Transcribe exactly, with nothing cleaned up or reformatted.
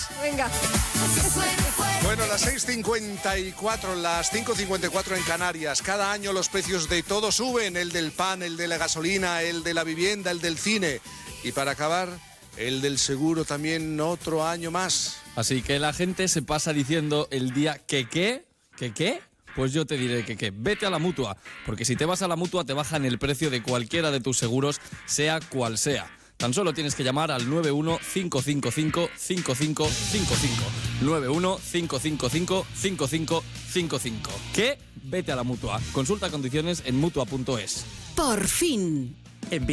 Venga. Bueno, las seis cincuenta y cuatro, las cinco cincuenta y cuatro en Canarias. Cada año los precios de todo suben. El del pan, el de la gasolina, el de la vivienda, el del cine. Y para acabar, el del seguro también otro año más. Así que la gente se pasa diciendo el día que qué, que qué. Pues yo te diré que qué, vete a la Mutua, porque si te vas a la Mutua te bajan el precio de cualquiera de tus seguros, sea cual sea. Tan solo tienes que llamar al nueve uno cinco cinco cinco cinco cinco cinco cinco. nueve uno cinco cinco cinco cinco cinco cinco cinco. ¿Qué? Vete a la Mutua. Consulta condiciones en mutua punto es. Por fin.